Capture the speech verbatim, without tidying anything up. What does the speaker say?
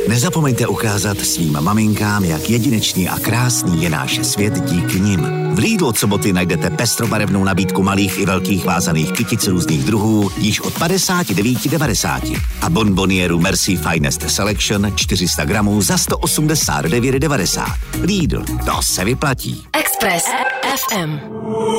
Nezapomeňte ukázat svým maminkám, jak jedinečný a krásný je náš svět díky nim. V Lidlu od soboty najdete pestrobarevnou nabídku malých i velkých vázaných kytic různých druhů již od padesát devět devadesát a bonbonieru Merci Finest Selection čtyři sta gramů za sto osmdesát devět devadesát. Lidl, to se vyplatí. Express F M.